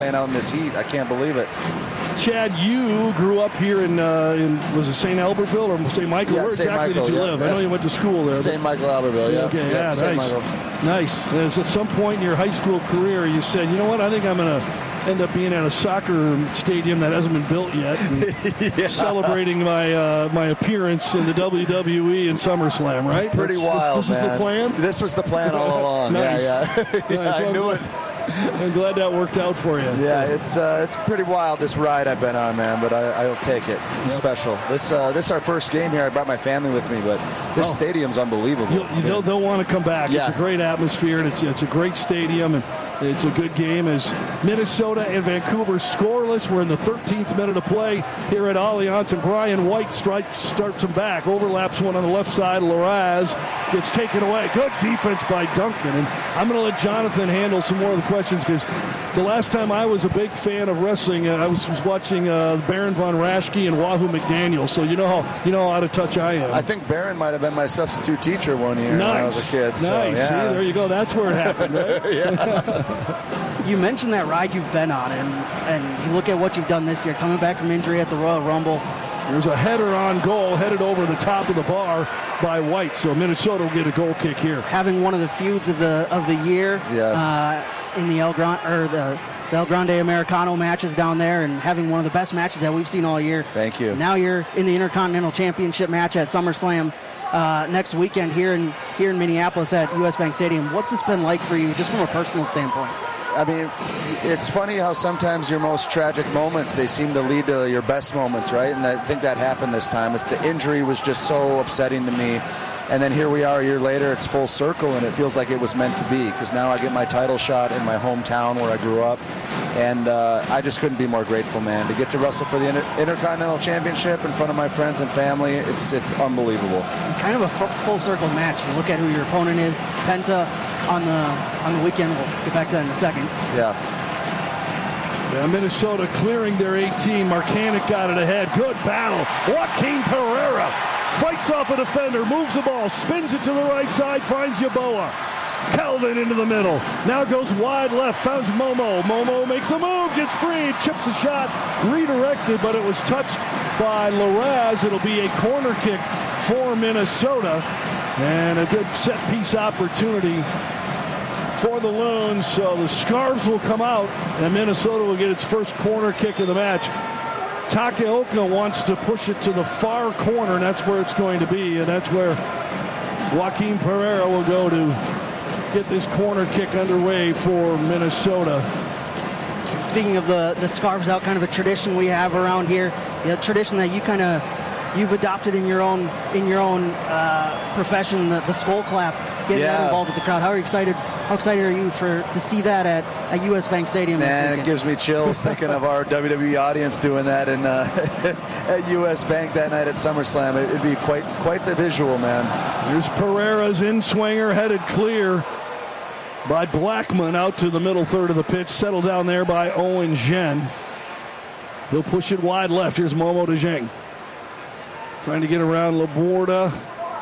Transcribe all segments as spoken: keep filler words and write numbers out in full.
playing out in this heat. I can't believe it. Chad, you grew up here in, uh, in was it Saint Albertville or Saint Michael? Yeah, Where Saint exactly Michael, did you yeah. live? I know you went to school there. Saint Michael, Albertville, yeah. Okay, yeah, yeah, Saint nice. Michael. Nice. As at some point in your high school career, you said, you know what, I think I'm going to end up being at a soccer stadium that hasn't been built yet, and yeah. celebrating my uh, my appearance in the W W E and SummerSlam, right? Pretty That's, wild, this, this man. is the plan? This was the plan all along. Nice. Yeah, yeah. yeah nice. I well, knew it. I'm glad that worked out for you. Yeah, it's uh, it's pretty wild, this ride I've been on, man, but I, I'll take it. It's yep. special. This uh, this is our first game here. I brought my family with me, but this oh. stadium's unbelievable. You'll, you, they'll, they'll want to come back. Yeah. It's a great atmosphere, and it's, it's a great stadium, and it's a good game as Minnesota and Vancouver scoreless. We're in the thirteenth minute of play here at Allianz, and Brian White strikes, starts him back, overlaps one on the left side. Larraz gets taken away. Good defense by Duncan, and I'm going to let Jonathan handle some more of the questions because the last time I was a big fan of wrestling, uh, I was, was watching uh, Baron von Raschke and Wahoo McDaniel. So you know how you know how out of touch I am. I think Baron might have been my substitute teacher one year nice. when I was a kid. Nice. So, yeah. See, there you go. That's where it happened, right? yeah. You mentioned that ride you've been on, and and you look at what you've done this year, coming back from injury at the Royal Rumble. There's a header on goal, headed over the top of the bar by White. So Minnesota will get a goal kick here. Having one of the feuds of the of the year. Yes. Uh, in the El Grande or the, the El Grande Americano matches down there, and having one of the best matches that we've seen all year. Thank you. Now you're in the Intercontinental Championship match at SummerSlam uh, next weekend here in here in Minneapolis at U S Bank Stadium. What's this been like for you, just from a personal standpoint? I mean, it's funny how sometimes your most tragic moments, they seem to lead to your best moments, right? And I think that happened this time. It's the injury was just so upsetting to me. And then here we are a year later, it's full circle, and it feels like it was meant to be because now I get my title shot in my hometown where I grew up. And uh, I just couldn't be more grateful, man. To get to wrestle for the Inter- Intercontinental Championship in front of my friends and family, it's it's unbelievable. Kind of a f- full circle match. You look at who your opponent is, Penta, on the on the weekend. We'll get back to that in a second. Yeah. Yeah, Minnesota clearing their eighteen. Marcanic got it ahead. Good battle. Joaquin Pereira fights off a defender, moves the ball, spins it to the right side, finds Yaboa. Calvin into the middle. Now goes wide left, finds Momo. Momo makes a move, gets free, chips a shot, redirected, but it was touched by Larraz. It'll be a corner kick for Minnesota. And a good set-piece opportunity for the Loons. So the Scarves will come out, and Minnesota will get its first corner kick of the match. Takaoka wants to push it to the far corner, and that's where it's going to be, and that's where Joaquin Pereira will go to get this corner kick underway for Minnesota. Speaking of the, the Scarves out, kind of a tradition we have around here, a tradition that you kind of you've adopted in your own in your own uh, profession, the, the skull clap, getting yeah. that involved with the crowd. How are you excited? How excited are you for to see that at, at U S Bank Stadium next Man, weekend? it gives me chills thinking of our W W E audience doing that in uh, at U S Bank that night at SummerSlam. It, it'd be quite quite the visual, man. Here's Pereira's in-swinger headed clear by Blackman out to the middle third of the pitch, settled down there by Owen Zhen. He'll push it wide left. Here's Momo DeJong. Trying to get around Laborda.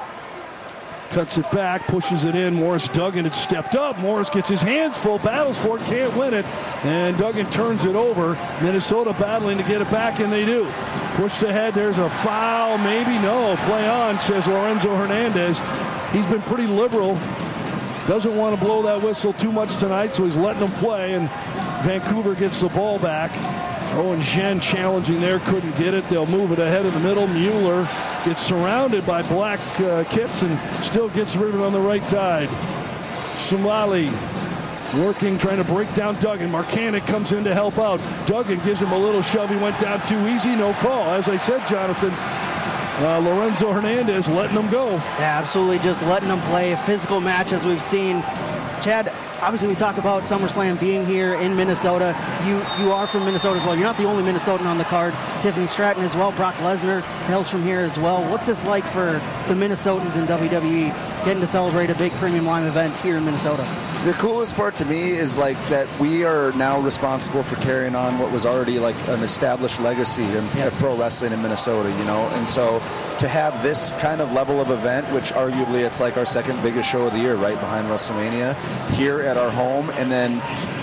Cuts it back, pushes it in. Morris Duggan had stepped up. Morris gets his hands full, battles for it, can't win it. And Duggan turns it over. Minnesota battling to get it back, and they do. Pushed ahead, there's a foul, maybe, no. Play on, says Lorenzo Hernandez. He's been pretty liberal. Doesn't want to blow that whistle too much tonight, so he's letting them play, and Vancouver gets the ball back. Owen Zhen challenging there, couldn't get it. They'll move it ahead in the middle. Mueller gets surrounded by black uh, kits and still gets rid of it on the right side. Somali working, trying to break down Duggan. Marcanic comes in to help out. Duggan gives him a little shove. He went down too easy, no call. As I said, Jonathan, uh, Lorenzo Hernandez letting them go. Yeah, absolutely, just letting them play. A physical match as we've seen. Chad, obviously we talk about SummerSlam being here in Minnesota. You you are from Minnesota as well. You're not the only Minnesotan on the card. Tiffany Stratton as well. Brock Lesnar hails from here as well. What's this like for the Minnesotans in W W E getting to celebrate a big premium live event here in Minnesota? The coolest part to me is like that we are now responsible for carrying on what was already like an established legacy in yeah. pro wrestling in Minnesota, you know, and so to have this kind of level of event, which arguably it's like our second biggest show of the year, right behind WrestleMania, here at our home, and then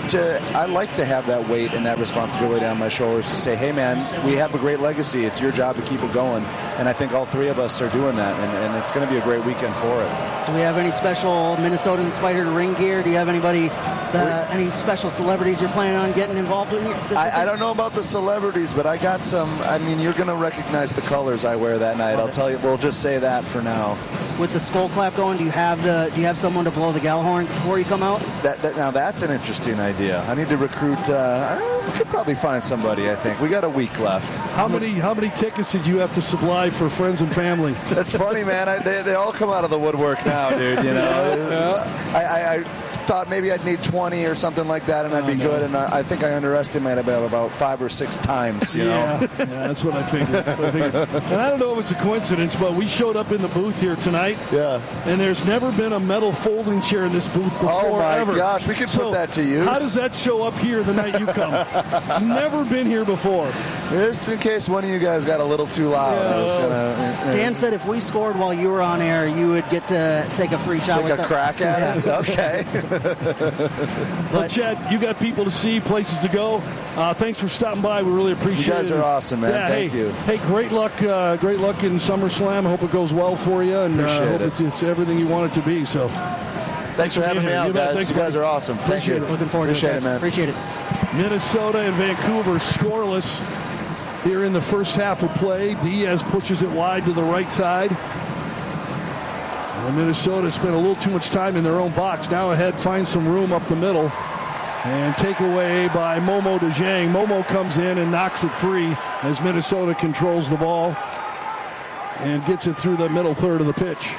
to I like to have that weight and that responsibility on my shoulders to say, hey, man, we have a great legacy. It's your job to keep it going. And I think all three of us are doing that, and, and it's going to be a great weekend for it. Do we have any special Minnesota-inspired ring gear? Do you have anybody, uh, any special celebrities you're planning on getting involved in? I, I don't know about the celebrities, but I got some. I mean, you're going to recognize the colors I wear that night. I'll tell you. We'll just say that for now. With the skull clap going, do you have the? Do you have someone to blow the Gallahorn before you come out? That, that now that's an interesting idea. I need to recruit. Uh, we could probably find somebody. I think we got a week left. How many how many tickets did you have to supply for friends and family? That's funny, man. I, they they all come out of the woodwork now, dude. You know, yeah. I, I, I thought maybe I'd need twenty or something like that, and I'd be oh, no. good. And I, I think I underestimated about about five or six times. You yeah, know? yeah, that's what I figured. That's what I figured. And I don't know if it's a coincidence, but we showed up in the booth here tonight. Yeah. And there's never been a metal folding chair in this booth before. Oh my ever. gosh, we could so put that to use. How does that show up here the night you come? It's never been here before. Just in case one of you guys got a little too loud. Yeah. I was gonna, uh, Dan said if we scored while you were on air, you would get to take a free shot. Take with a the, crack at yeah. it. Okay. Well, Chad, you got people to see, places to go. Uh, thanks for stopping by. We really appreciate it. You guys it. are awesome, man. Yeah, Thank hey, you. Hey, great luck, uh, great luck in SummerSlam. I hope it goes well for you, and appreciate uh, hope it. It's, it's everything you want it to be. So, thanks, thanks for having me out, guys. Thanks, you guys are awesome. Thank appreciate you. It. Looking forward appreciate to it, it, man. Appreciate it. Minnesota and Vancouver scoreless here in the first half of play. Diaz pushes it wide to the right side. And Minnesota spent a little too much time in their own box. Now ahead, finds some room up the middle. And takeaway by Momo DeJong. Momo comes in and knocks it free as Minnesota controls the ball and gets it through the middle third of the pitch.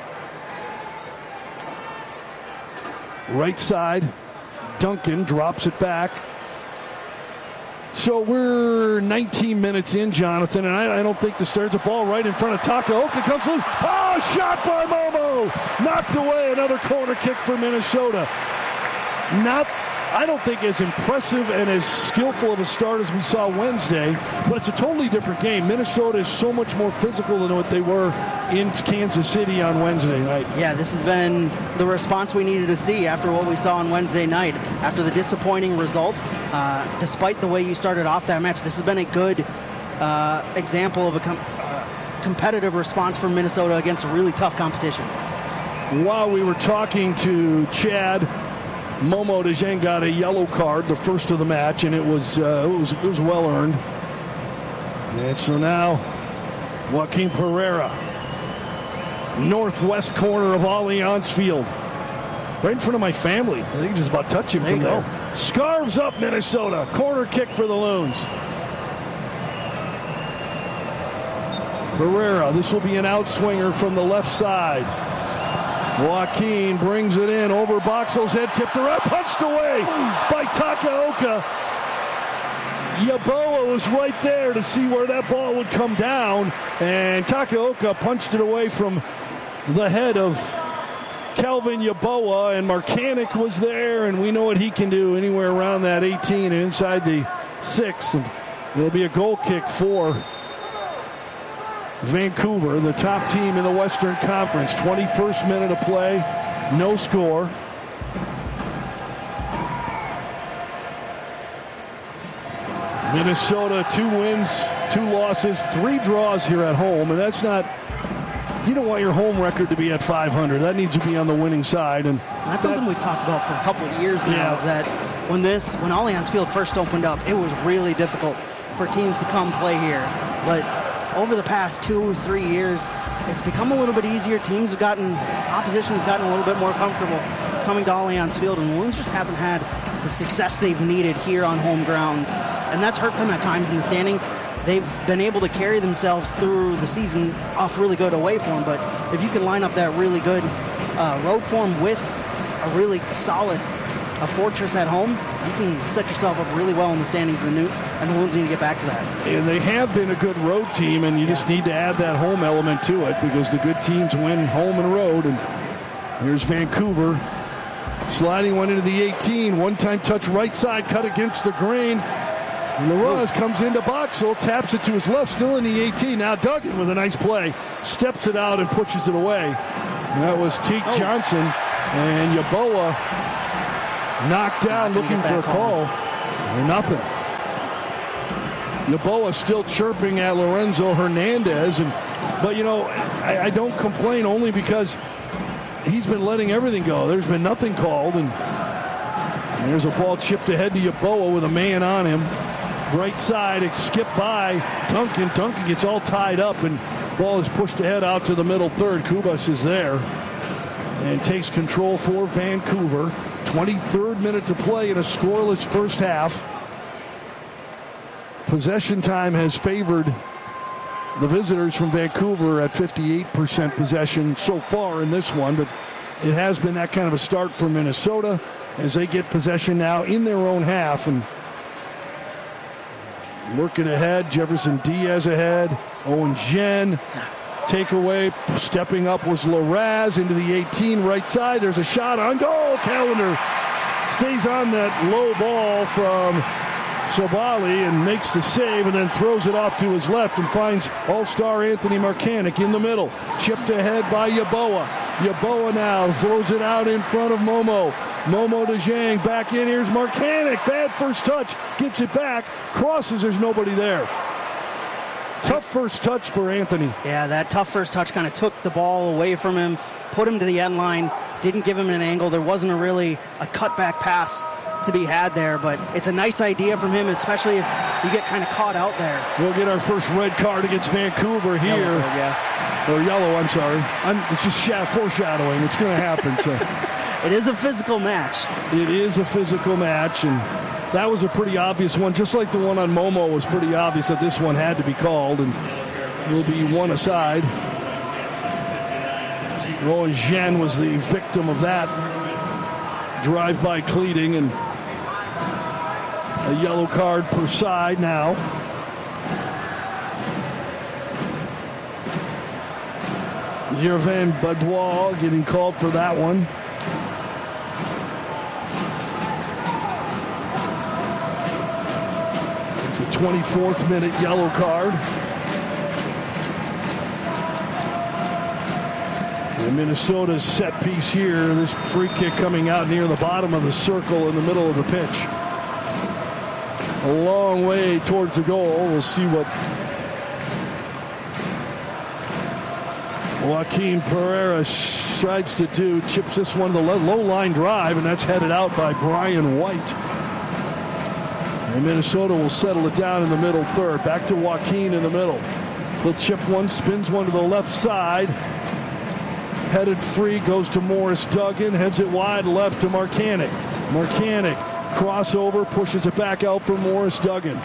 Right side, Duncan drops it back. So we're nineteen minutes in, Jonathan, and I, I don't think the starts a ball right in front of Takaoka. Comes loose. Oh, shot by Momo. Knocked away. Another corner kick for Minnesota. Not, I don't think, as impressive and as skillful of a start as we saw Wednesday, but it's a totally different game. Minnesota is so much more physical than what they were in Kansas City on Wednesday night. Yeah, this has been the response we needed to see after what we saw on Wednesday night. After the disappointing result, uh, despite the way you started off that match, this has been a good uh, example of a com- uh, competitive response from Minnesota against a really tough competition. While we were talking to Chad, Momo DeJong got a yellow card, the first of the match, and it was uh, it was it was well earned. And so now, Joaquin Pereira, northwest corner of Allianz Field, right in front of my family. I think just about touch him there from there. Go. Scarves up, Minnesota. Corner kick for the Loons. Pereira, this will be an outswinger from the left side. Joaquin brings it in over Boxall's head, tipped around, punched away by Takaoka. Yeboah was right there to see where that ball would come down, and Takaoka punched it away from the head of Calvin Yeboah, and Markanek was there, and we know what he can do anywhere around that eighteen and inside the six. And it'll be a goal kick for Vancouver, the top team in the Western Conference. twenty-first minute of play, no score. Minnesota, two wins, two losses, three draws here at home, and that's not, you don't want your home record to be at five hundred. That needs to be on the winning side. And that's that, something we've talked about for a couple of years now, yeah. is that when this, when Allianz Field first opened up, it was really difficult for teams to come play here. But over the past two or three years, it's become a little bit easier. Teams have gotten, opposition has gotten a little bit more comfortable coming to Allianz Field, and the Loons just haven't had the success they've needed here on home grounds. And that's hurt them at times in the standings. They've been able to carry themselves through the season off really good away form, but if you can line up that really good uh, road form with a really solid a fortress at home, you can set yourself up really well in the standings, and the, new, and the Loons need to get back to that. And they have been a good road team, and you yeah. just need to add that home element to it, because the good teams win home and road. And here's Vancouver sliding one into the eighteen. One-time touch right side, cut against the grain. LaRose comes into Boxall, taps it to his left, still in the eighteen. Now Duggan with a nice play, steps it out and pushes it away. And that was Teak oh. Johnson, and Yeboah knocked down looking for a call. Or nothing. Yeboah still chirping at Lorenzo Hernandez. and But, you know, I, I don't complain only because he's been letting everything go. There's been nothing called. And there's a ball chipped ahead to Yeboah with a man on him. Right side, it skipped by Duncan. Duncan gets all tied up, and ball is pushed ahead out to the middle third. Kubas is there and takes control for Vancouver. twenty-third minute to play in a scoreless first half. Possession time has favored the visitors from Vancouver at fifty-eight percent possession so far in this one, but it has been that kind of a start for Minnesota as they get possession now in their own half. And working ahead, Jefferson Diaz ahead, Owen Jen. Takeaway, stepping up was Larraz into the eighteen, right side. There's a shot on goal. Callender stays on that low ball from Sobali and makes the save and then throws it off to his left and finds all-star Anthony Markanek in the middle. Chipped ahead by Yeboah. Yeboah now throws it out in front of Momo. Momo to Zhang, back in. Here's Markanek. Bad first touch. Gets it back. Crosses. There's nobody there. Tough first touch for Anthony. Yeah, that tough first touch kind of took the ball away from him, put him to the end line, didn't give him an angle. There wasn't a really a cutback pass to be had there, but it's a nice idea from him, especially if you get kind of caught out there. We'll get our first red card against Vancouver here. Yellow card, yeah. Or yellow, I'm sorry. I'm, it's just foreshadowing. It's going to happen. So. It is a physical match. It is a physical match, and that was a pretty obvious one. Just like the one on Momo was pretty obvious that this one had to be called, and will be one aside. Rowan Zhen was the victim of that drive-by cleating, and a yellow card per side now. Gervain Badois getting called for that one. It's a twenty-fourth minute yellow card. And Minnesota's set piece here, this free kick coming out near the bottom of the circle in the middle of the pitch. A long way towards the goal. We'll see what Joaquin Pereira decides to do. Chips this one to the low line drive, and that's headed out by Brian White. And Minnesota will settle it down in the middle third. Back to Joaquin in the middle. He'll chip one, spins one to the left side. Headed free, goes to Morris Duggan, heads it wide left to Markanek. Markanek, crossover, pushes it back out for Morris Duggan.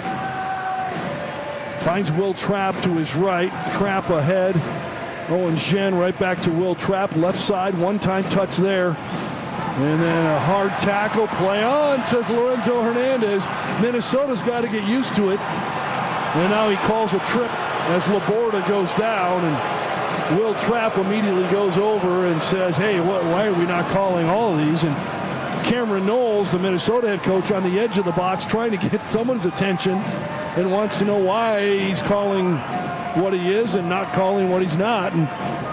Finds Will Trapp to his right, Trapp ahead. Owen Zhen right back to Will Trapp, left side, one-time touch there. And then a hard tackle, play on, says Lorenzo Hernandez. Minnesota's got to get used to it. And now he calls a trip as Laborda goes down, and Will Trapp immediately goes over and says, hey, what, why are we not calling all of these? And Cameron Knowles, the Minnesota head coach, on the edge of the box trying to get someone's attention and wants to know why he's calling what he is and not calling what he's not. And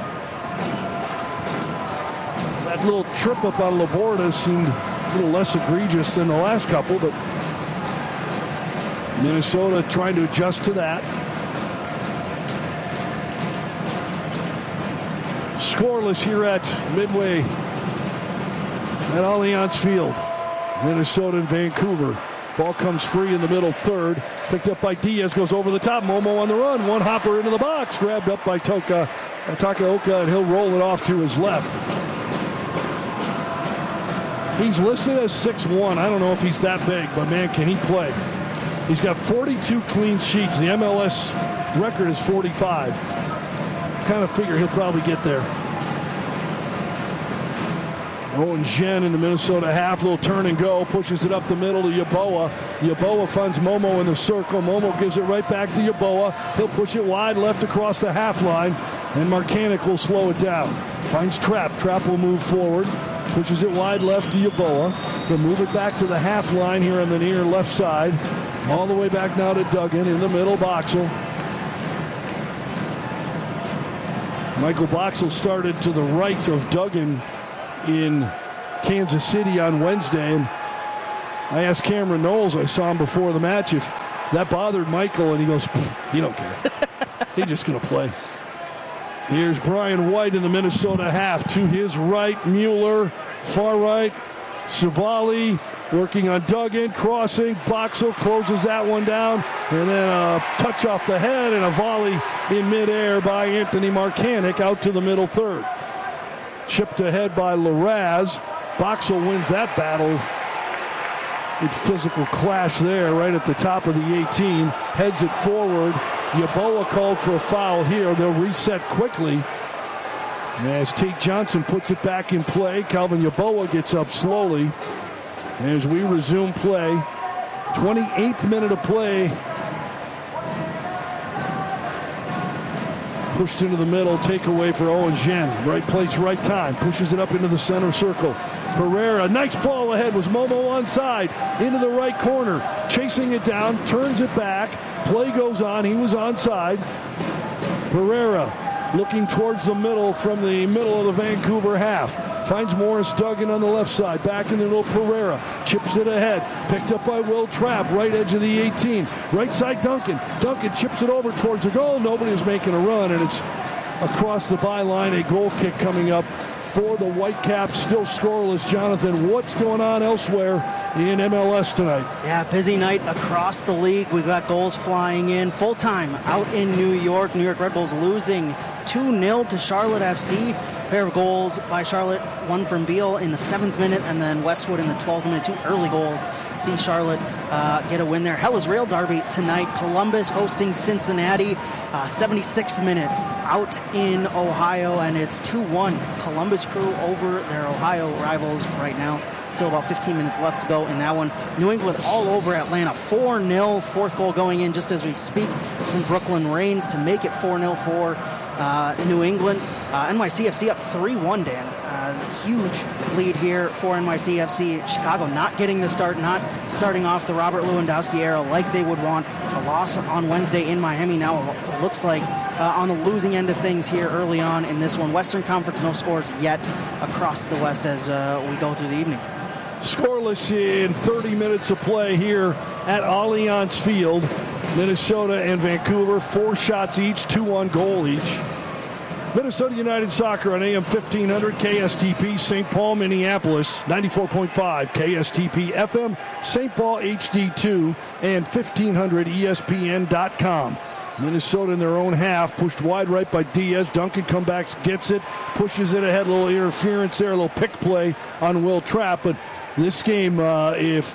that little trip up on Laborda seemed a little less egregious than the last couple, but Minnesota trying to adjust to that. Scoreless here at Midway at Allianz Field. Minnesota and Vancouver. Ball comes free in the middle third. Picked up by Diaz, goes over the top. Momo on the run. One hopper into the box. Grabbed up by Toka, uh, Takaoka, and he'll roll it off to his left. He's listed as six one. I don't know if he's that big, but man, can he play. He's got forty-two clean sheets. The M L S record is forty-five. Kind of figure he'll probably get there. Owen Zhen in the Minnesota half, little turn and go, pushes it up the middle to Yeboah. Yeboah finds Momo in the circle. Momo gives it right back to Yeboah. He'll push it wide left across the half line, and Markanek will slow it down. Finds Trapp. Trapp will move forward, pushes it wide left to Yeboah. He'll move it back to the half line here on the near left side. All the way back now to Duggan in the middle, Boxall. Michael Boxall started to the right of Duggan in Kansas City on Wednesday, and I asked Cameron Knowles, I saw him before the match, if that bothered Michael, and he goes, he don't care. He's just going to play. Here's Brian White in the Minnesota half. To his right, Mueller. Far right, Sabali working on Duggan, crossing. Boxel closes that one down. And then a touch off the head and a volley in midair by Anthony Markanek out to the middle third. Chipped ahead by Larraz. Boxel wins that battle. Good physical clash there right at the top of the eighteen. Heads it forward. Yeboah called for a foul here. They'll reset quickly. As Tate Johnson puts it back in play, Calvin Yeboah gets up slowly. As we resume play, twenty-eighth minute of play. Pushed into the middle, takeaway for Owen Zhen. Right place, right time. Pushes it up into the center circle. Pereira, nice ball ahead, was Momo onside, into the right corner, chasing it down, turns it back, play goes on, he was onside. Pereira looking towards the middle from the middle of the Vancouver half, finds Morris Duggan on the left side, back in the middle, Pereira, chips it ahead, picked up by Will Trapp, right edge of the eighteen, right side Duncan, Duncan chips it over towards the goal, nobody is making a run, and it's across the byline, a goal kick coming up for the Whitecaps, still scoreless. Jonathan, what's going on elsewhere in M L S tonight? Yeah, busy night across the league. We've got goals flying in. Full time out in New York. New York Red Bulls losing two nil to Charlotte F C. Pair of goals by Charlotte, one from Beal in the seventh minute, and then Westwood in the twelfth minute. Two early goals. See Charlotte uh, get a win there. Hellas Rail Derby tonight. Columbus hosting Cincinnati. Uh, seventy-sixth minute out in Ohio, and it's two one. Columbus Crew over their Ohio rivals right now. Still about fifteen minutes left to go in that one. New England all over Atlanta. four nil. Fourth goal going in just as we speak from Brooklyn Rains to make it four nil for uh, New England. Uh, N Y C F C up three one, Dan. Uh, huge lead here for N Y C F C. Chicago not getting the start, not starting off the Robert Lewandowski era like they would want. A loss on Wednesday in Miami. Now it looks like uh, on the losing end of things here early on in this one. Western Conference, no scores yet across the West as uh, we go through the evening. Scoreless in thirty minutes of play here at Allianz Field. Minnesota and Vancouver, four shots each, two on goal each. Minnesota United Soccer on A M fifteen hundred, K S T P, Saint Paul, Minneapolis, ninety-four point five, K S T P F M, Saint Paul H D two, and fifteen hundred E S P N dot com. Minnesota in their own half, pushed wide right by Diaz. Duncan comebacks, gets it, pushes it ahead, a little interference there, a little pick play on Will Trapp. But this game, uh, if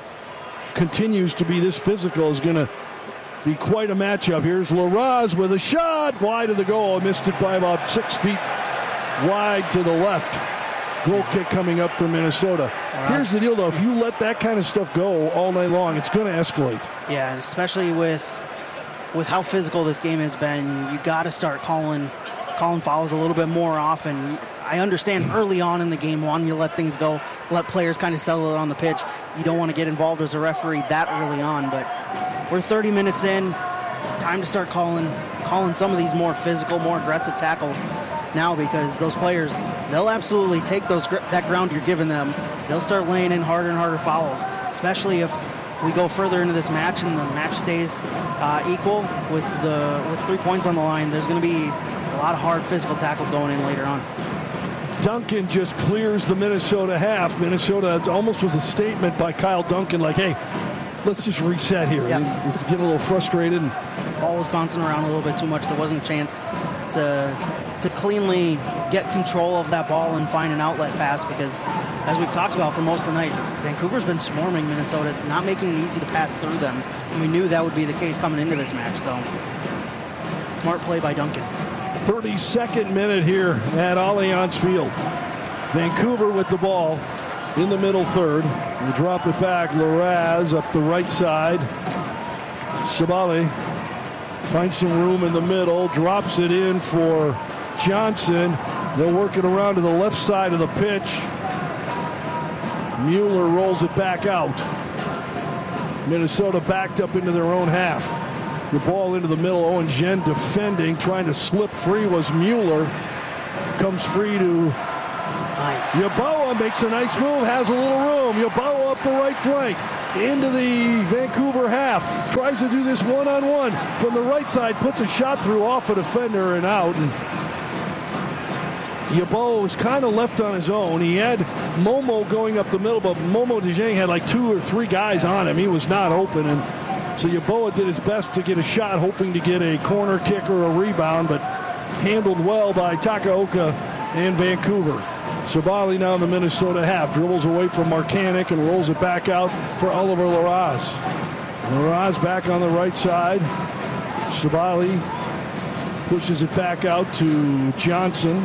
continues to be this physical, is going to be quite a matchup. Here's Larraz with a shot wide of the goal. Missed it by about six feet wide to the left. Goal kick coming up for Minnesota. Here's the deal, though. If you let that kind of stuff go all night long, it's going to escalate. Yeah, especially with with how physical this game has been. You got to start calling calling fouls a little bit more often. I understand early on in the game, wanting to let things go, let players kind of settle it on the pitch. You don't want to get involved as a referee that early on, but we're thirty minutes in. Time to start calling calling some of these more physical, more aggressive tackles now, because those players, they'll absolutely take those that ground you're giving them. They'll start laying in harder and harder fouls, especially if we go further into this match and the match stays uh, equal with the with three points on the line. There's going to be a lot of hard physical tackles going in later on. Duncan just clears the Minnesota half. Minnesota, it almost was a statement by Kyle Duncan, like, hey, let's just reset here. Yep. And just get a little frustrated. And ball was bouncing around a little bit too much. There wasn't a chance to to cleanly get control of that ball and find an outlet pass, because, as we've talked about for most of the night, Vancouver's been swarming Minnesota, not making it easy to pass through them. And we knew that would be the case coming into this match. So, smart play by Duncan. thirty-second minute here at Allianz Field. Vancouver with the ball in the middle third. We drop it back. Larraz up the right side. Sabali finds some room in the middle. Drops it in for Johnson. They'll work it around to the left side of the pitch. Mueller rolls it back out. Minnesota backed up into their own half. The ball into the middle. Owen Zhen defending. Trying to slip free was Mueller. Comes free to Nice. Yeboah makes a nice move, has a little room. Yeboah up the right flank, into the Vancouver half. Tries to do this one-on-one from the right side, puts a shot through off a defender and out. And Yeboah was kind of left on his own. He had Momo going up the middle, but Momo DeJong had like two or three guys on him. He was not open, and so Yeboah did his best to get a shot, hoping to get a corner kick or a rebound, but handled well by Takaoka and Vancouver. Sabali now in the Minnesota half, dribbles away from Markanek and rolls it back out for Oliver Larraz. Larraz back on the right side. Sabali pushes it back out to Johnson.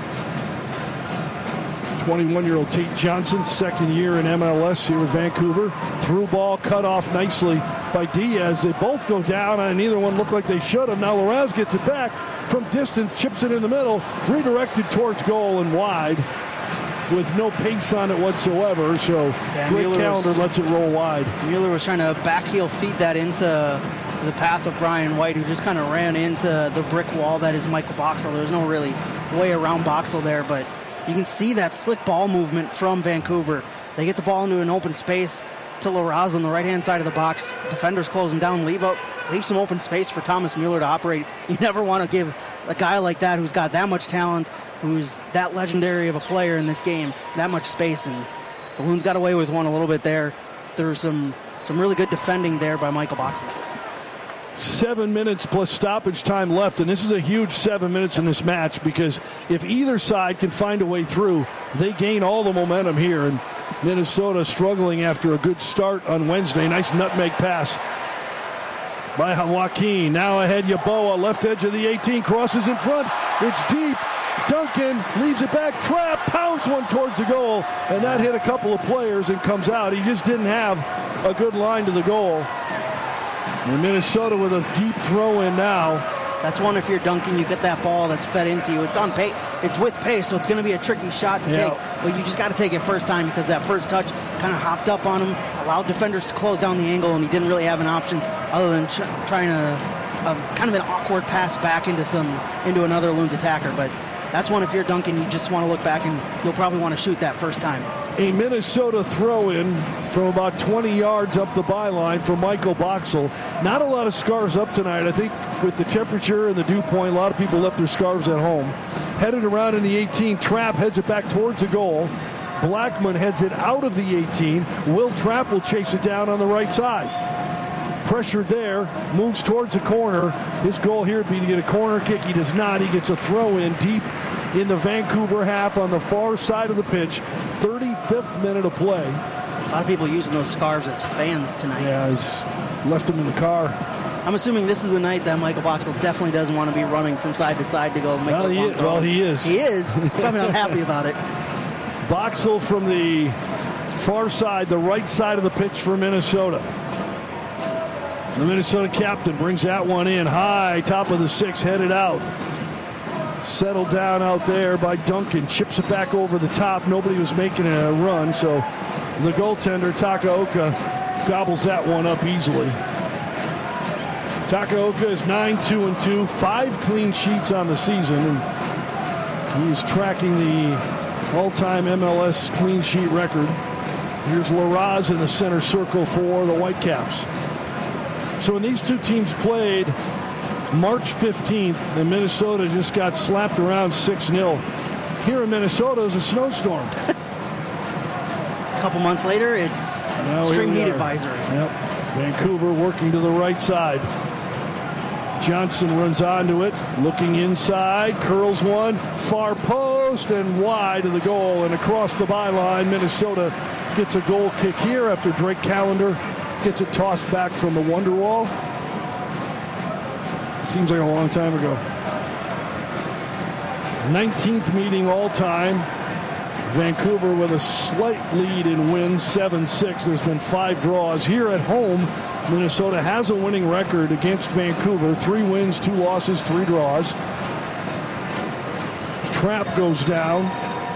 twenty-one-year-old Tate Johnson, second year in M L S here with Vancouver. Through ball cut off nicely by Diaz. They both go down, and neither one looked like they should have. Now Larraz gets it back from distance, chips it in the middle, redirected towards goal and wide with no pace on it whatsoever. So yeah, Greg Callender was, lets it roll wide. Mueller was trying to backheel feed that into the path of Brian White, who just kind of ran into the brick wall that is Michael Boxall. There was no really way around Boxall there, but you can see that slick ball movement from Vancouver. They get the ball into an open space to Larraz on the right-hand side of the box. Defenders closing down, leave up, leave some open space for Thomas Mueller to operate. You never want to give a guy like that who's got that much talent, who's that legendary of a player in this game, that much space. And the Loons got away with one a little bit there through some, some really good defending there by Michael Boxall. Seven minutes plus stoppage time left, and this is a huge seven minutes in this match, because if either side can find a way through, they gain all the momentum here. And Minnesota struggling after a good start on Wednesday. Nice nutmeg pass by Joaquin. Now ahead, Yeboah, left edge of the eighteen, crosses in front. It's deep. Duncan leaves it back. Trapp pounds one towards the goal, and that hit a couple of players and comes out. He just didn't have a good line to the goal. And Minnesota with a deep throw in now. That's one, if you're dunking, you get that ball that's fed into you. It's on pace. It's with pace, so it's going to be a tricky shot to yeah. take. But you just got to take it first time, because that first touch kind of hopped up on him, allowed defenders to close down the angle, and he didn't really have an option other than ch- trying to um, kind of an awkward pass back into some into another Loons attacker. But that's one, if you're dunking, you just want to look back, and you'll probably want to shoot that first time. A Minnesota throw-in from about twenty yards up the byline for Michael Boxall. Not a lot of scarves up tonight. I think with the temperature and the dew point, a lot of people left their scarves at home. Headed around in the eighteen. Trapp heads it back towards the goal. Blackman heads it out of the eighteen. Will Trapp will chase it down on the right side. Pressured there, moves towards the corner. His goal here would be to get a corner kick. He does not. He gets a throw-in deep in the Vancouver half on the far side of the pitch. thirty-fifth minute of play. A lot of people using those scarves as fans tonight. Yeah, he's left them in the car. I'm assuming this is the night that Michael Boxall definitely doesn't want to be running from side to side to go make well, the he long is. Well, he is. He is. Probably not happy about it. Boxall from the far side, the right side of the pitch for Minnesota. The Minnesota captain brings that one in high, top of the six, headed out. Settled down out there by Duncan. Chips it back over the top. Nobody was making a run, so the goaltender, Takaoka, gobbles that one up easily. Takaoka is nine two and two, five clean sheets on the season, and he's tracking the all-time M L S clean sheet record. Here's Larraz in the center circle for the Whitecaps. So when these two teams played March fifteenth, and Minnesota just got slapped around six nil. Here in Minnesota is a snowstorm. A couple months later, it's now extreme heat advisory. Yep. Vancouver working to the right side. Johnson runs onto it, looking inside, curls one, far post, and wide of the goal, and across the byline. Minnesota gets a goal kick here after Drake Callender gets it tossed back from the Wonderwall. Seems like a long time ago. nineteenth meeting all time. Vancouver with a slight lead in wins, seven six. There's been five draws. Here at home, Minnesota has a winning record against Vancouver. Three wins, two losses, three draws. Trapp goes down.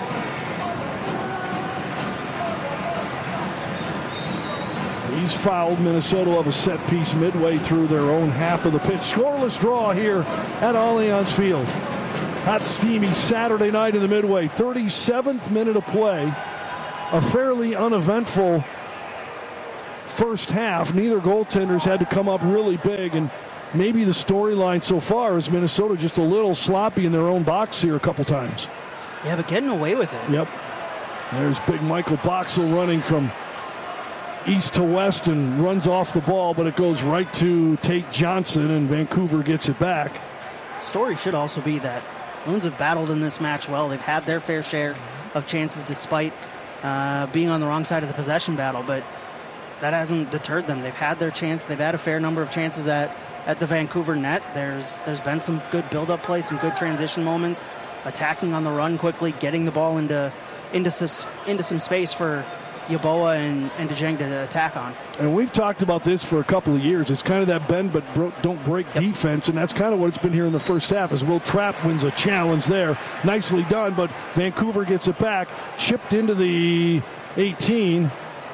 He's fouled. Minnesota will have a set piece midway through their own half of the pitch. Scoreless draw here at Allianz Field. hot, steamy Saturday night in the Midway. thirty-seventh minute of play. A fairly uneventful first half. Neither goaltenders had to come up really big, and maybe the storyline so far is Minnesota just a little sloppy in their own box here a couple times. Yeah, but getting away with it. Yep. There's big Michael Boxall running from east to west and runs off the ball, but it goes right to Tate Johnson, and Vancouver gets it back. Story should also be that Loons have battled in this match well. They've had their fair share of chances despite uh, being on the wrong side of the possession battle, but that hasn't deterred them. They've had their chance. They've had a fair number of chances at, at the Vancouver net. There's There's been some good build-up play, some good transition moments, attacking on the run quickly, getting the ball into into some, into some space for Yeboah and, and DeJong to attack on. And we've talked about this for a couple of years. It's kind of that bend but bro- don't break yep. defense, and that's kind of what it's been here in the first half, as Will Trapp wins a challenge there. Nicely done, but Vancouver gets it back, chipped into the eighteen.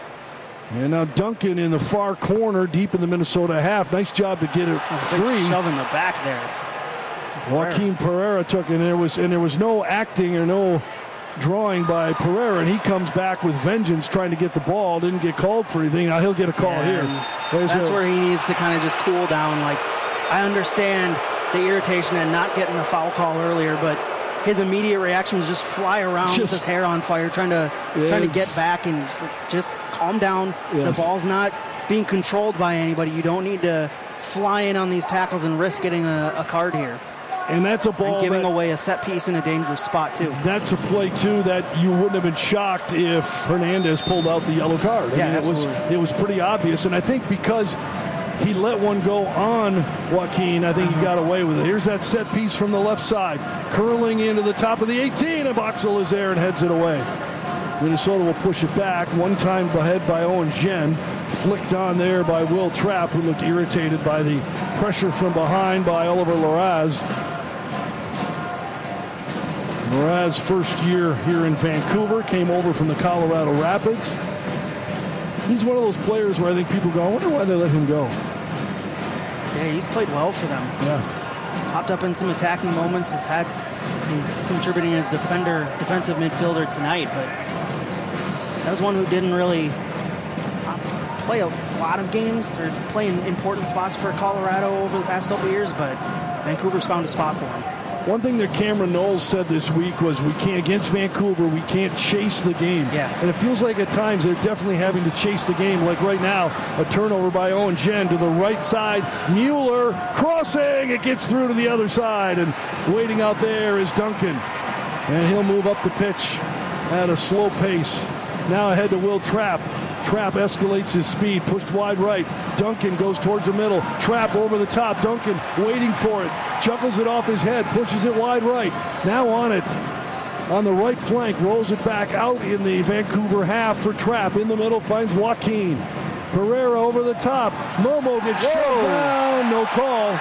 And now Duncan in the far corner, deep in the Minnesota half. Nice job to get it free. Shove in the back there. Joaquin Pereira took it, and there was and there was no acting or no drawing by Pereira, and he comes back with vengeance trying to get the ball. Didn't get called for anything. Now he'll get a call yeah, here. There's that's a, where he needs to kind of just cool down. Like, I understand the irritation and not getting the foul call earlier, but his immediate reaction was just fly around just, with his hair on fire, trying to yes. trying to get back and just calm down. Yes. The ball's not being controlled by anybody. You don't need to fly in on these tackles and risk getting a, a card here. And that's a ball and giving that, away a set piece in a dangerous spot, too. That's a play, too, that you wouldn't have been shocked if Hernandez pulled out the yellow card. I yeah, mean, it was it was pretty obvious. And I think because he let one go on Joaquin, I think he got away with it. Here's that set piece from the left side, curling into the top of the eighteen, and Boxall is there and heads it away. Minnesota will push it back. One time ahead by Owen Jen. Flicked on there by Will Trapp, who looked irritated by the pressure from behind by Oliver Larraz. Larraz, first year here in Vancouver, came over from the Colorado Rapids. He's one of those players where I think people go, I wonder why they let him go. Yeah, he's played well for them. Yeah. Popped up in some attacking moments. Has had, he's contributing as defender, defensive midfielder tonight, but that was one who didn't really play a lot of games or play in important spots for Colorado over the past couple of years, but Vancouver's found a spot for him. One thing that Cameron Knowles said this week was we can't, against Vancouver, we can't chase the game. Yeah. And it feels like at times they're definitely having to chase the game. Like right now, a turnover by Owen Jen to the right side. Mueller crossing. It gets through to the other side. And waiting out there is Duncan. And he'll move up the pitch at a slow pace. Now ahead to Will Trapp. Trapp escalates his speed, pushed wide right. Duncan goes towards the middle. Trapp over the top. Duncan waiting for it. Chuckles it off his head, pushes it wide right. Now on it, on the right flank, rolls it back out in the Vancouver half for Trapp. In the middle, finds Joaquin. Pereira over the top. Momo gets shoved down. No call.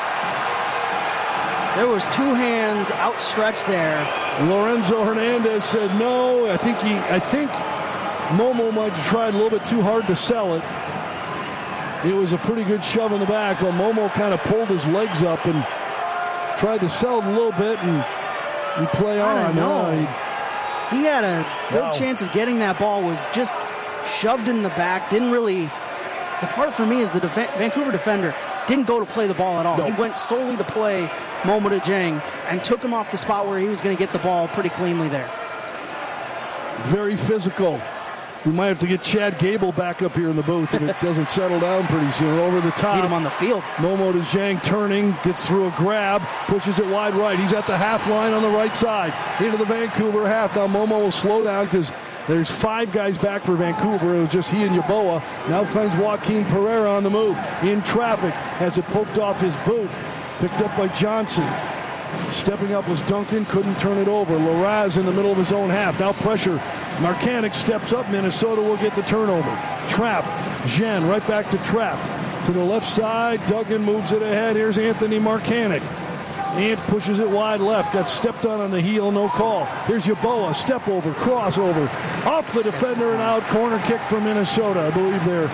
There was two hands outstretched there. Lorenzo Hernandez said no. I think he, I think Momo might have tried a little bit too hard to sell it. It was a pretty good shove in the back. Well, Momo kind of pulled his legs up and tried to sell it a little bit and, and play on. I don't know. Uh, he, he had a good wow. chance of getting that ball, was just shoved in the back. Didn't really, the part for me is the def- Vancouver defender didn't go to play the ball at all. No. He went solely to play Momo DeJong and took him off the spot where he was going to get the ball pretty cleanly there. Very physical. We might have to get Chad Gable back up here in the booth if it doesn't settle down pretty soon. Over the top. Need him on the field. Momo DeJong turning, gets through a grab, pushes it wide right. He's at the half line on the right side. Into the Vancouver half. Now Momo will slow down because there's five guys back for Vancouver. It was just he and Yeboah. Now finds Joaquin Pereira on the move. In traffic. Has it poked off his boot. Picked up by Johnson. Stepping up was Duncan, couldn't turn it over. Larraz in the middle of his own half. Now pressure. Marcanic steps up. Minnesota will get the turnover. Trapp. Jen right back to Trapp. To the left side. Duggan moves it ahead. Here's Anthony Marcanic. Ant pushes it wide left. Got stepped on on the heel. No call. Here's Yeboah. Step over. Crossover. Off the defender and out. Corner kick for Minnesota. I believe they're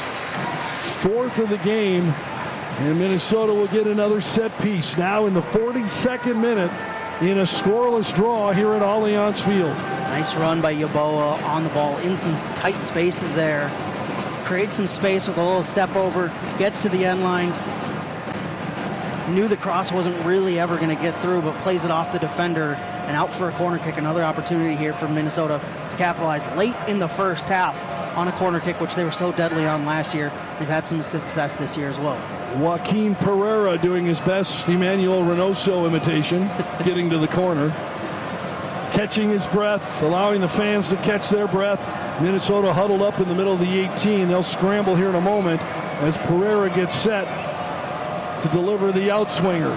fourth of the game. And Minnesota will get another set piece. Now in the forty-second minute, in a scoreless draw here at Allianz Field. Nice run by Yeboah on the ball in some tight spaces there. Creates some space with a little step over, gets to the end line. Knew the cross wasn't really ever going to get through, but plays it off the defender and out for a corner kick. Another opportunity here for Minnesota to capitalize late in the first half on a corner kick, which they were so deadly on last year. They've had some success this year as well. Joaquin Pereira doing his best Emmanuel Reynoso imitation, getting to the corner. Catching his breath, allowing the fans to catch their breath. Minnesota huddled up in the middle of the eighteen. They'll scramble here in a moment as Pereira gets set to deliver the outswinger.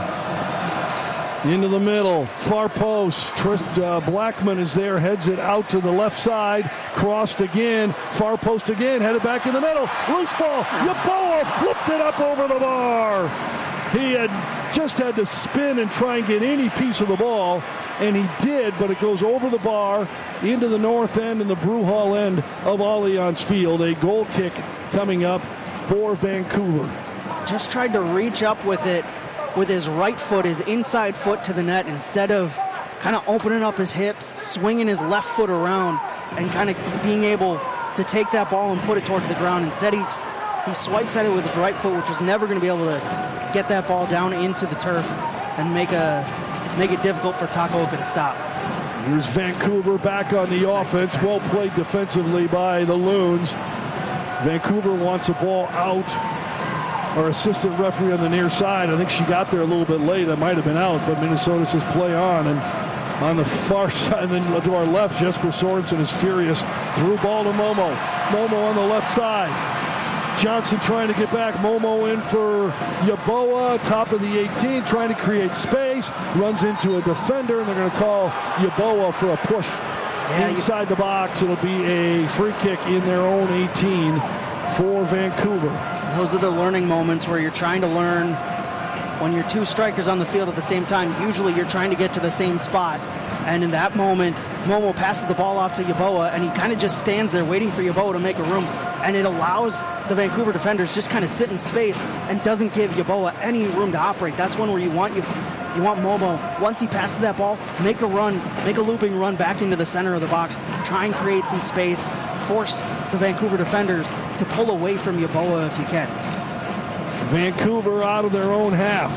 Into the middle, far post. Trist, uh, Blackman is there, heads it out to the left side. Crossed again, far post again, headed back in the middle. Loose ball, Yeboah flipped it up over the bar. He had just had to spin and try and get any piece of the ball, and he did, but it goes over the bar into the north end and the Brew Hall end of Allianz Field. A goal kick coming up for Vancouver. Just tried to reach up with it with his right foot, his inside foot to the net, instead of kind of opening up his hips, swinging his left foot around, and kind of being able to take that ball and put it towards the ground. Instead, he, he swipes at it with his right foot, which was never going to be able to get that ball down into the turf and make a make it difficult for Takaoka to stop. Here's Vancouver back on the offense. Well played defensively by the Loons. Vancouver wants a ball out. Our assistant referee on the near side, I think she got there a little bit late. That might have been out, but Minnesota says play on. And on the far side, and then to our left, Jesper Sorensen is furious. Through ball to Momo. Momo on the left side. Johnson trying to get back. Momo in for Yeboah, top of the eighteen, trying to create space. Runs into a defender, and they're going to call Yeboah for a push yeah, inside you... the box. It'll be a free kick in their own eighteen for Vancouver. Those are the learning moments where you're trying to learn when you're two strikers on the field at the same time. Usually you're trying to get to the same spot. And in that moment, Momo passes the ball off to Yeboah, and he kind of just stands there waiting for Yeboah to make a room. And it allows the Vancouver defenders just kind of sit in space and doesn't give Yeboah any room to operate. That's one where you want you, you want Momo, once he passes that ball, make a run, make a looping run back into the center of the box, try and create some space, force the Vancouver defenders to pull away from Yeboah if you can. Vancouver out of their own half.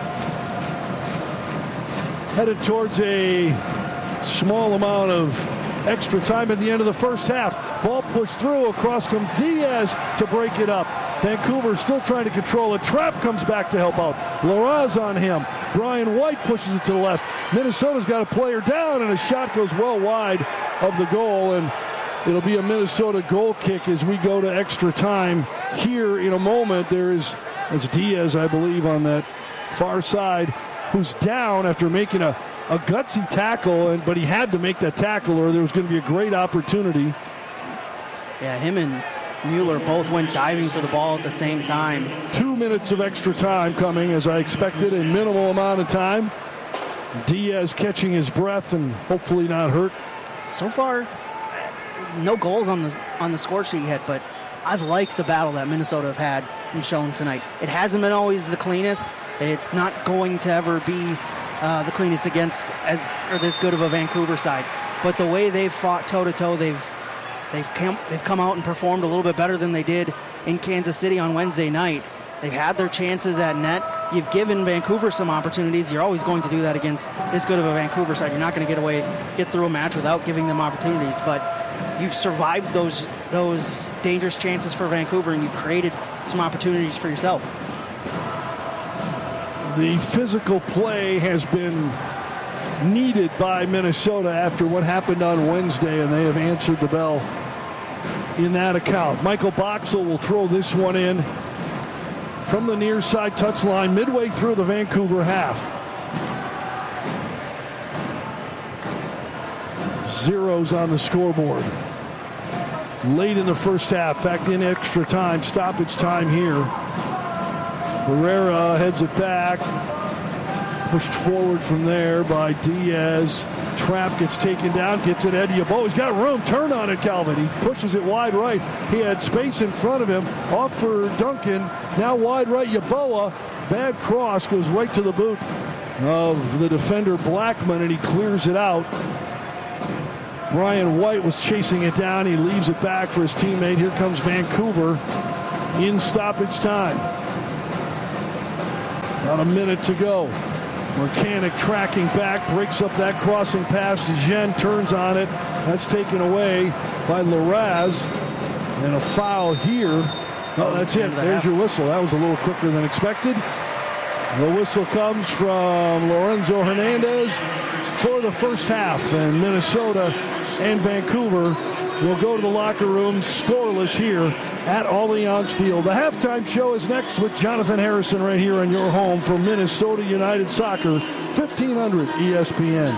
Headed towards a small amount of extra time at the end of the first half. Ball pushed through, across comes Diaz to break it up. Vancouver still trying to control it. Trapp comes back to help out. Larraz on him. Brian White pushes it to the left. Minnesota's got a player down, and a shot goes well wide of the goal, and it'll be a Minnesota goal kick as we go to extra time. Here in a moment, there is it's Diaz, I believe, on that far side, who's down after making a, a gutsy tackle, and but he had to make that tackle or there was going to be a great opportunity. Yeah, him and Mueller both went diving for the ball at the same time. Two minutes of extra time coming, as I expected, a minimal amount of time. Diaz catching his breath and hopefully not hurt. So far, no goals on the on the score sheet yet, but I've liked the battle that Minnesota have had and shown tonight. It hasn't been always the cleanest. It's not going to ever be uh, the cleanest against as or this good of a Vancouver side. But the way they've fought toe to toe, they've they've come they've come out and performed a little bit better than they did in Kansas City on Wednesday night. They've had their chances at net. You've given Vancouver some opportunities. You're always going to do that against this good of a Vancouver side. You're not going to get away, get through a match without giving them opportunities. But you've survived those those dangerous chances for Vancouver, and you've created some opportunities for yourself. The physical play has been needed by Minnesota after what happened on Wednesday, and they have answered the bell in that account. Michael Boxall will throw this one in from the near side touchline midway through the Vancouver half. Zeros on the scoreboard. Late in the first half, in fact, in extra time, stoppage time here. Pereira heads it back. Pushed forward from there by Diaz. Trapp gets taken down, gets it at Yeboah. He's got room. Turn on it, Calvin. He pushes it wide right. He had space in front of him. Off for Duncan. Now wide right, Yeboah. Bad cross, goes right to the boot of the defender Blackman, and he clears it out. Brian White was chasing it down. He leaves it back for his teammate. Here comes Vancouver in stoppage time. About a minute to go. Marcanic tracking back, breaks up that crossing pass. DeJean turns on it. That's taken away by Larraz. And a foul here. Oh, that's it. There's your whistle. That was a little quicker than expected. The whistle comes from Lorenzo Hernandez for the first half. And Minnesota and Vancouver will go to the locker room scoreless here at Allianz Field. The halftime show is next with Jonathan Harrison right here in your home for Minnesota United Soccer, fifteen hundred E S P N.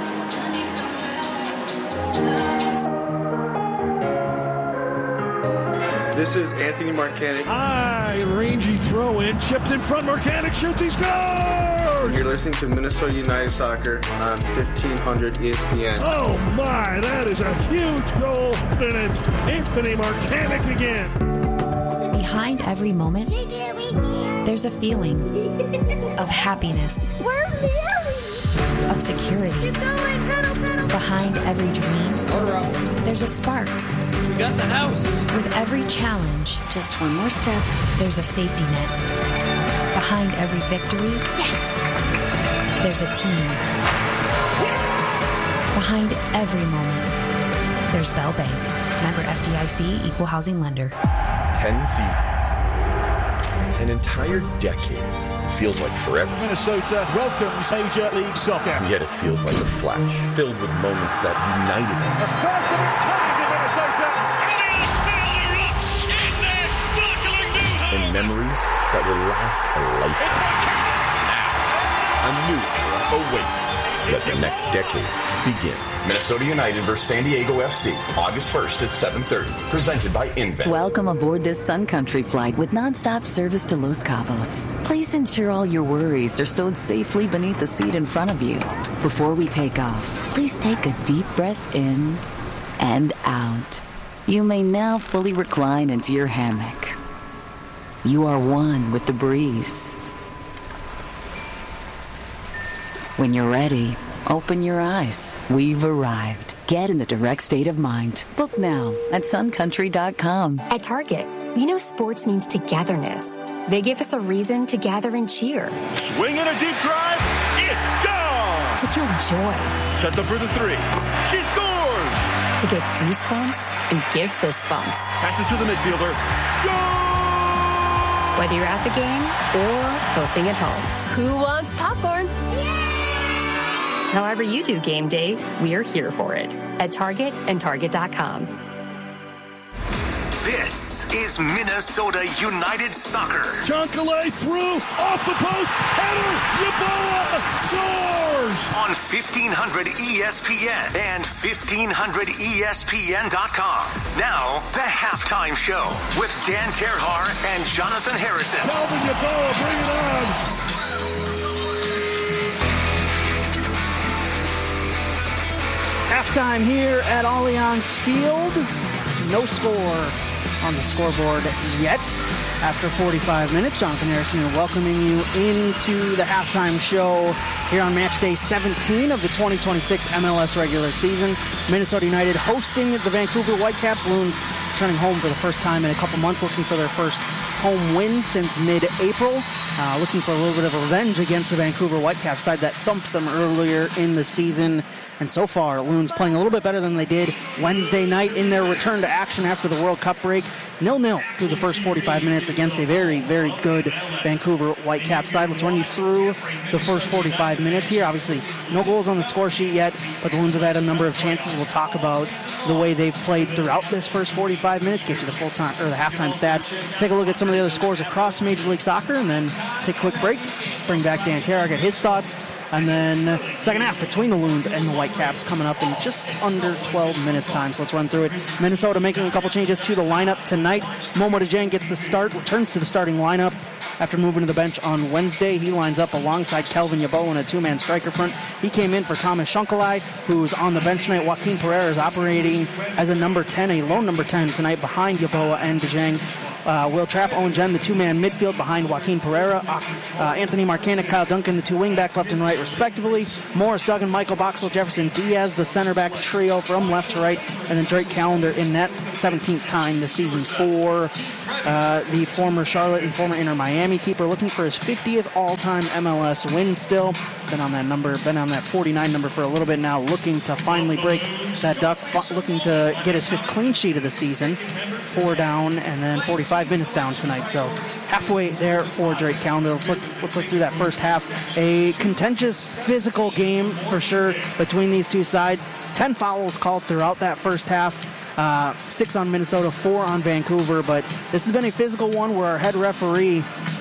This is Anthony Marcanic. High, rangy throw in, chipped in front. Marcanic shoots, he scores! You're listening to Minnesota United Soccer on fifteen hundred E S P N. Oh my, that is a huge goal, and it's Anthony Marcanic again. Behind every moment, there's a feeling of happiness, of security. Behind every dream, there's a spark. We got the house. With every challenge, just one more step, there's a safety net. Behind every victory, yes, there's a team. Behind every moment, there's Bell Bank. Member F D I C, Equal Housing Lender. Ten seasons. An entire decade. Feels like forever. Minnesota welcomes Major League Soccer. And yet it feels like a flash, filled with moments that united us. The first of its kind in Minnesota. And memories that will last a lifetime. Now, a new era awaits. Let the next decade begin. Minnesota United versus San Diego F C, August first at seven thirty. Presented by Invent. Welcome aboard this Sun Country flight with nonstop service to Los Cabos. Please ensure all your worries are stowed safely beneath the seat in front of you. Before we take off, please take a deep breath in and out. You may now fully recline into your hammock. You are one with the breeze. When you're ready, open your eyes. We've arrived. Get in the direct state of mind. Book now at sun country dot com. At Target, we know sports means togetherness. They give us a reason to gather and cheer. Swing in a deep drive. It's gone. To feel joy. Set up for the three. She scores. To get goosebumps and give fist bumps. Passes to the midfielder. Goal! Whether you're at the game or hosting at home. Who wants popcorn? However you do game day, we are here for it at Target and Target dot com. This is Minnesota United Soccer. John Calais through, off the post, header, Yeboah scores! On fifteen hundred E S P N and fifteen hundred E S P N dot com. Now, the halftime show with Dan Terhar and Jonathan Harrison. Calvin Yeboah, bring it on! Halftime here at Allianz Field. No score on the scoreboard yet. After forty-five minutes, Jonathan Harrison here welcoming you into the halftime show here on match day seventeen of the twenty twenty-six M L S regular season. Minnesota United hosting the Vancouver Whitecaps. Loons returning home for the first time in a couple months, looking for their first home win since mid-April. Uh, looking for a little bit of revenge against the Vancouver Whitecaps side that thumped them earlier in the season. And so far, Loons playing a little bit better than they did Wednesday night in their return to action after the World Cup break. nil-nil through the first forty-five minutes against a very, very good Vancouver Whitecaps side. Let's run you through the first forty-five minutes here. Obviously, no goals on the score sheet yet, but the Loons have had a number of chances. We'll talk about the way they've played throughout this first forty-five minutes, get you the full time or the halftime stats, take a look at some of the other scores across Major League Soccer, and then take a quick break, bring back Dan Terhar, get his thoughts. And then second half between the Loons and the Whitecaps coming up in just under twelve minutes time. So let's run through it. Minnesota making a couple changes to the lineup tonight. Momo DeJean gets the start, returns to the starting lineup after moving to the bench on Wednesday. He lines up alongside Kelvin Yeboah in a two-man striker front. He came in for Thomas Shunkalai, who's on the bench tonight. Joaquin Pereira is operating as a number ten, a lone number ten tonight behind Yeboah and DeJean. uh, Will Trapp, Owen Jen, the two-man midfield behind Joaquin Pereira, uh, uh, Anthony Marcanic, Kyle Duncan, the two wingbacks left and right respectively. Morris Duggan, Michael Boxell, Jefferson Diaz, the center back trio from left to right, and then Drake Callender in net seventeenth time this season for uh, the former Charlotte and former Inter Miami keeper, looking for his fiftieth all-time M L S win still. Been on that number, been on that forty-nine number for a little bit now, looking to finally break that duck, looking to get his fifth clean sheet of the season. Four down and then forty-five minutes down tonight, so halfway there for Drake Callender. Let's look, let's look through that first half. A contentious physical game for sure between these two sides. Ten fouls called throughout that first half. Uh, six on Minnesota, four on Vancouver, but this has been a physical one where our head referee,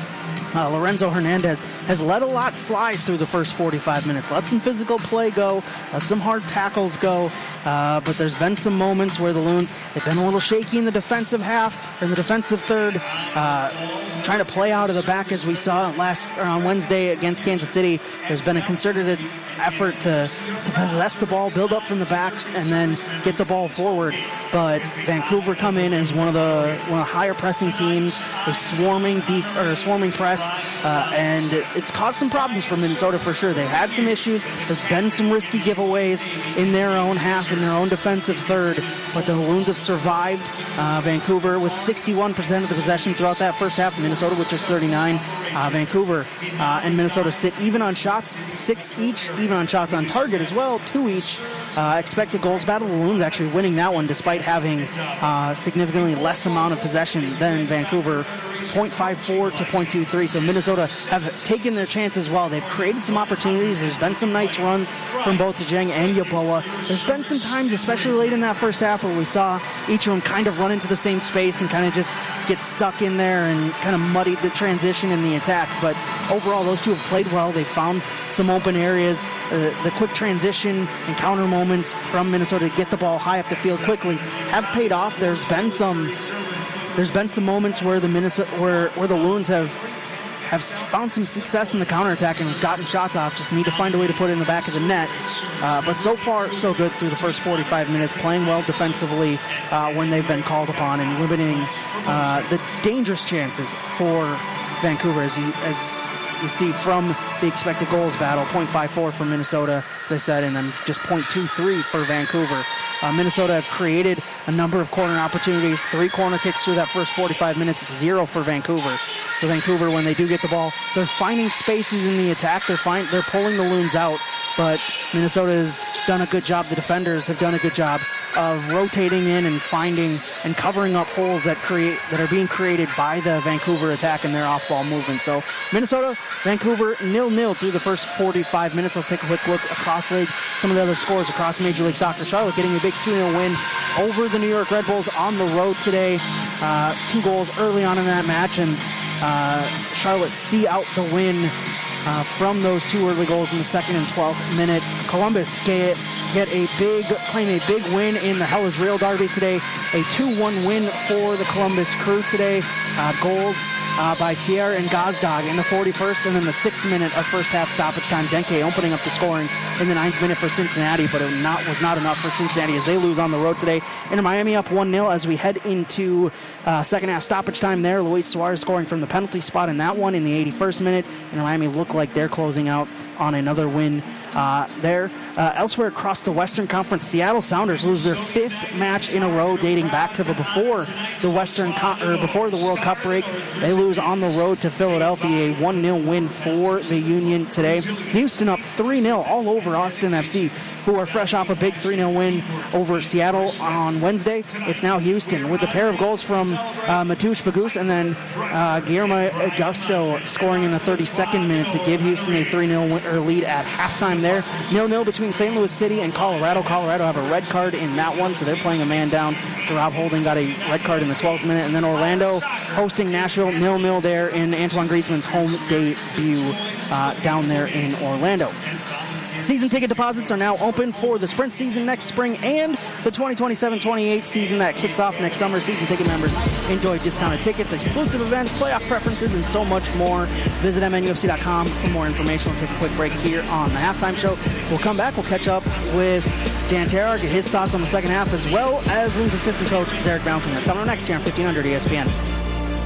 Uh, Lorenzo Hernandez, has let a lot slide through the first forty-five minutes. Let some physical play go, let some hard tackles go, uh, but there's been some moments where the Loons have been a little shaky in the defensive half, or in the defensive third, uh, trying to play out of the back as we saw last or on Wednesday against Kansas City. There's been a concerted effort to, to possess the ball, build up from the back, and then get the ball forward. But Vancouver come in as one of the one of the higher pressing teams, a swarming def- or a swarming press, uh, and it's caused some problems for Minnesota for sure. They had some issues. There's been some risky giveaways in their own half, in their own defensive third, but the Loons have survived. Uh, Vancouver with sixty-one percent of the possession throughout that first half. Minnesota with just thirty-nine. Uh, Vancouver uh, and Minnesota sit even on shots, six each, even on shots on target as well, two each. Uh, expected goals battle, the Loons actually winning that one despite having uh, significantly less amount of possession than Vancouver, point five four to point two three. So Minnesota have taken their chances well. They've created some opportunities. There's been some nice runs from both DeJong and Yeboah. There's been some times, especially late in that first half, where we saw each of them kind of run into the same space and kind of just get stuck in there and kind of muddied the transition in the attack. But overall, those two have played well. They found some open areas. Uh, the quick transition and counter moments from Minnesota to get the ball high up the field quickly have paid off. There's been some There's been some moments where the Minnesota, where where the Loons have have found some success in the counterattack and have gotten shots off. Just need to find a way to put it in the back of the net. Uh, but so far, so good through the first forty-five minutes, playing well defensively uh, when they've been called upon and limiting uh, the dangerous chances for Vancouver, as you, as you see from the expected goals battle. point five four for Minnesota, they said, and then just point two three for Vancouver. Uh, Minnesota have created a number of corner opportunities, three corner kicks through that first forty-five minutes, zero for Vancouver. So Vancouver, when they do get the ball, they're finding spaces in the attack. They're find, they're pulling the Loons out, but Minnesota has done a good job. The defenders have done a good job of rotating in and finding and covering up holes that create that are being created by the Vancouver attack and their off-ball movement. So Minnesota, Vancouver, nil nil through the first forty-five minutes. Let's take a quick look across league. Some of the other scores across Major League Soccer. Charlotte getting a big two nil win over the New York Red Bulls on the road today. Uh, two goals early on in that match, and uh, Charlotte see out the win Uh, from those two early goals in the second and twelfth minute. Columbus get, get a big, claim a big win in the Hell is Real Derby today. A two one win for the Columbus Crew today. Uh, goals uh, by Thierry and Gazdag in the forty-first, and then the sixth minute of first half stoppage time. Denke opening up the scoring in the ninth minute for Cincinnati, but it not, was not enough for Cincinnati as they lose on the road today. Inter Miami up one nil as we head into uh, second half stoppage time there. Luis Suarez scoring from the penalty spot in that one in the eighty-first minute. Inter Miami look like they're closing out on another win uh, there. Uh, elsewhere across the Western Conference, Seattle Sounders lose their fifth match in a row, dating back to the before the Western Co- or before the World Cup break. They lose on the road to Philadelphia, a one nil win for the Union today. Houston up three nil all over Austin F C, who are fresh off a big three nil win over Seattle on Wednesday. It's now Houston with a pair of goals from uh, Mateusz Bagus and then uh, Guillermo Augusto scoring in the thirty-second minute to give Houston a three nil lead at halftime there. nil nil between Saint Louis City and Colorado. Colorado have a red card in that one, so they're playing a man down. Rob Holding got a red card in the twelfth minute. And then Orlando hosting Nashville, nil nil there in Antoine Griezmann's home debut uh, down there in Orlando. Season ticket deposits are now open for the sprint season next spring and the twenty twenty-seven twenty-eight season that kicks off next summer. Season ticket members enjoy discounted tickets, exclusive events, playoff preferences, and so much more. Visit M N U F C dot com for more information. We'll take a quick break here on the halftime show. We'll come back. We'll catch up with Dan Terrar, get his thoughts on the second half, as well as Loons assistant coach Zarek Mountain. That's coming up next here on fifteen hundred E S P N.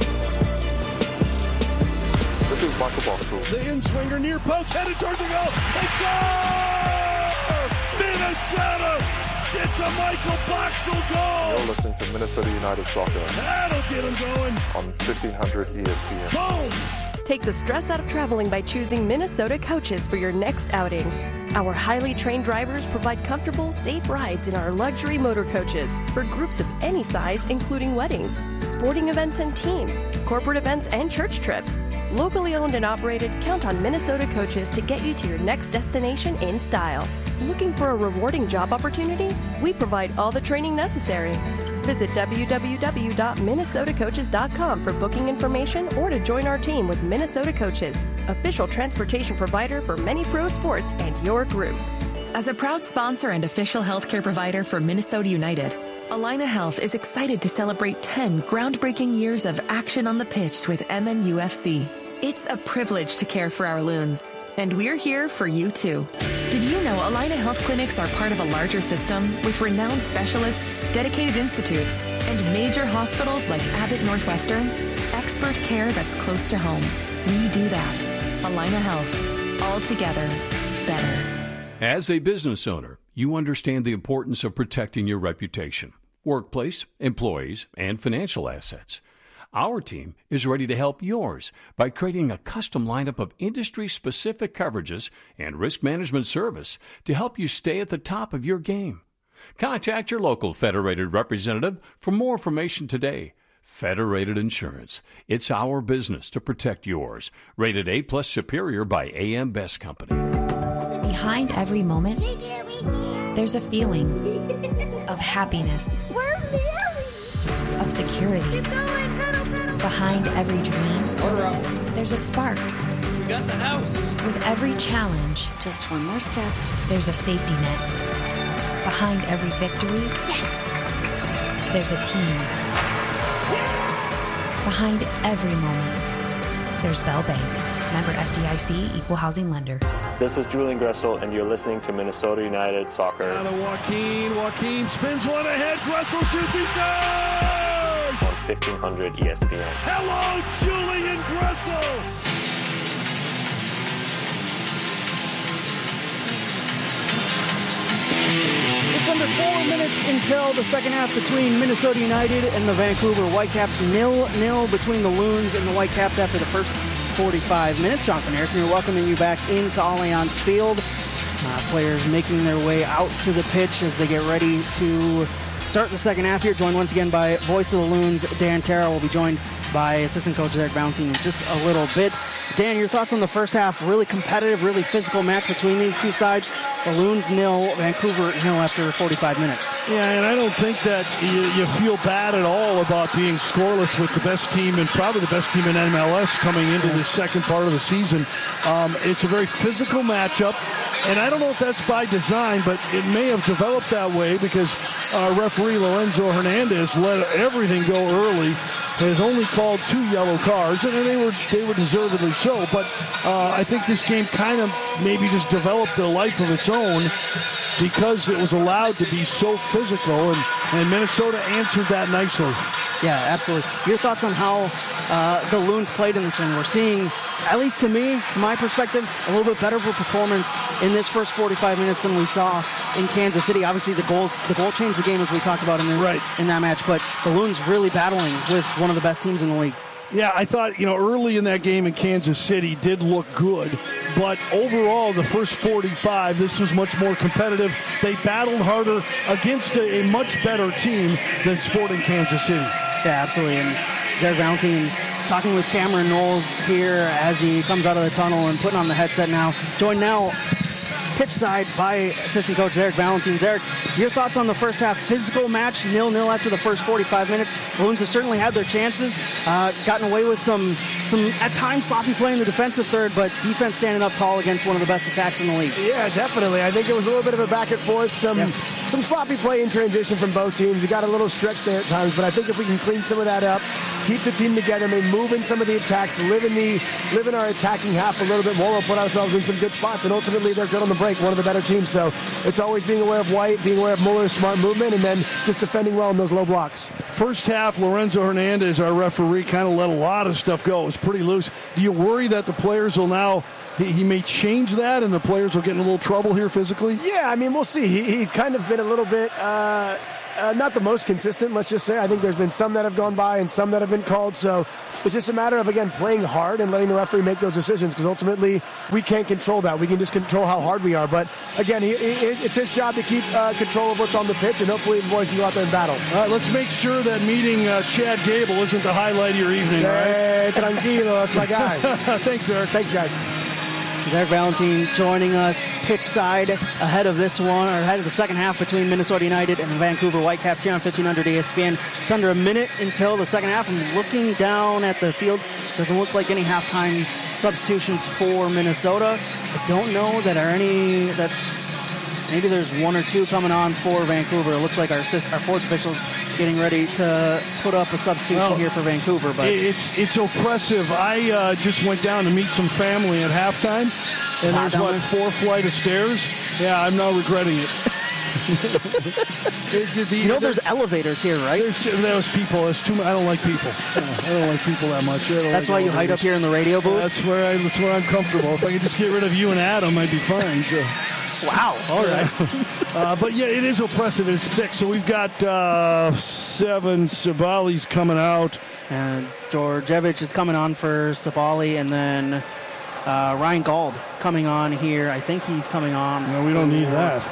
This is Michael Boxall. The in-swinger near post, headed towards the goal. They score! Minnesota gets a Michael Boxall goal. You're listening to Minnesota United Soccer. That'll get them going. On fifteen hundred E S P N. Boom! Take the stress out of traveling by choosing Minnesota Coaches for your next outing. Our highly trained drivers provide comfortable, safe rides in our luxury motor coaches for groups of any size, including weddings, sporting events and teams, corporate events and church trips. Locally owned and operated, count on Minnesota Coaches to get you to your next destination in style. Looking for a rewarding job opportunity? We provide all the training necessary. Visit w w w dot minnesota coaches dot com for booking information or to join our team with Minnesota Coaches, official transportation provider for many pro sports and your group. As a proud sponsor and official healthcare provider for Minnesota United, Allina Health is excited to celebrate ten groundbreaking years of action on the pitch with M N U F C. It's a privilege to care for our loons, and we're here for you too. Did you know Allina Health Clinics are part of a larger system with renowned specialists, dedicated institutes, and major hospitals like Abbott Northwestern? Expert care that's close to home. We do that. Allina Health. All together, better. As a business owner, you understand the importance of protecting your reputation, workplace, employees, and financial assets. Our team is ready to help yours by creating a custom lineup of industry-specific coverages and risk management service to help you stay at the top of your game. Contact your local Federated representative for more information today. Federated Insurance. It's our business to protect yours. Rated A plus Superior by A M Best Company. Behind every moment, there's a feeling of happiness, of security. Behind every dream, there's a spark. We got the house. With every challenge, just one more step, there's a safety net. Behind every victory, yes, there's a team. Behind every moment, there's Bell Bank. Member F D I C, Equal Housing Lender. This is Julian Gressel, and you're listening to Minnesota United Soccer. Now to Joaquin. Joaquin spins one ahead. Gressel shoots. He scores! On fifteen hundred E S P N. Hello, Julian Gressel! Just under four minutes until the second half between Minnesota United and the Vancouver Whitecaps. Nil-nil between the Loons and the Whitecaps after the first forty-five minutes. Jonathan Harrison, we're welcoming you back into Allianz Field. Uh, players making their way out to the pitch as they get ready to start the second half here. Joined once again by voice of the Loons, Dan Terra. Will be joined by assistant coach Eric Valentine in just a little bit. Dan, your thoughts on the first half? Really competitive, really physical match between these two sides. The Loons nil, Vancouver nil after forty-five minutes. Yeah, and I don't think that you, you feel bad at all about being scoreless with the best team and probably the best team in M L S coming into the second part of the season. Um, it's a very physical matchup. And I don't know if that's by design, but it may have developed that way because uh, referee Lorenzo Hernandez let everything go early. Has only called two yellow cards, and they were they were deservedly so. But uh, I think this game kind of maybe just developed a life of its own because it was allowed to be so physical, and, and Minnesota answered that nicely. Yeah, absolutely. Your thoughts on how uh, the Loons played in this one? We're seeing, at least to me, from my perspective, a little bit better of a performance in this first forty-five minutes than we saw in Kansas City. Obviously, the goals, the goal changed the game as we talked about in, the, right. in that match, but the Loons really battling with one of the best teams in the league. Yeah, I thought, you know, early in that game in Kansas City did look good, but overall, the first forty-five, this was much more competitive. They battled harder against a, a much better team than Sporting Kansas City. Yeah, absolutely. And Jared Valentine talking with Cameron Knowles here as he comes out of the tunnel and putting on the headset now. Joined now pitch side by assistant coach Eric Valentine. Eric, your thoughts on the first half physical match, nil-nil after the first forty-five minutes. The Loons have certainly had their chances, uh, gotten away with some, some at times sloppy play in the defensive third, but defense standing up tall against one of the best attacks in the league. Yeah, definitely. I think it was a little bit of a back and forth, some yeah. some sloppy play in transition from both teams. You got a little stretch there at times, but I think if we can clean some of that up, keep the team together, maybe move in some of the attacks, live in the live in our attacking half a little bit more. We'll put ourselves in some good spots, and ultimately they're good on the break, one of the better teams. So it's always being aware of White, being aware of Muller's smart movement, and then just defending well in those low blocks. First half, Lorenzo Hernandez, our referee, kind of let a lot of stuff go. It was pretty loose. Do you worry that the players will now, he, he may change that and the players will get in a little trouble here physically? Yeah, I mean, we'll see. He, he's kind of been a little bit, uh, uh, not the most consistent, let's just say. I think there's been some that have gone by and some that have been called. So it's just a matter of, again, playing hard and letting the referee make those decisions, because ultimately we can't control that. We can just control how hard we are. But, again, he, he, it's his job to keep uh, control of what's on the pitch, and hopefully the boys can go out there and battle. All right, let's make sure that meeting uh, Chad Gable isn't the highlight of your evening, hey, right? Tranquilo, that's my guy. Thanks, Eric. Thanks, guys. Derek Valentine joining us pitch side ahead of this one, or ahead of the second half between Minnesota United and the Vancouver Whitecaps here on fifteen hundred E S P N. It's under a minute until the second half. I'm looking down at the field. Doesn't look like any halftime substitutions for Minnesota. I don't know that are any, that maybe there's one or two coming on for Vancouver. It looks like our, our fourth official's getting ready to put up a substitution well, here for Vancouver. But it's it's oppressive. I uh, just went down to meet some family at halftime, and there's what, four flight of stairs. Yeah, I'm now regretting it. it, it the, you know, there's, there's elevators here, right? There's, there's people. There's too. I don't like people. I don't like people that much. That's like why you hide up here in the radio booth. That's where I. That's where I'm comfortable. If I could just get rid of you and Adam, I'd be fine. So. Wow. All right. uh, but yeah, it is oppressive. It's thick. So we've got uh, seven. Sabali's coming out, and Georgievich is coming on for Sabali, and then uh, Ryan Gauld coming on here. I think he's coming on. No, we don't need that.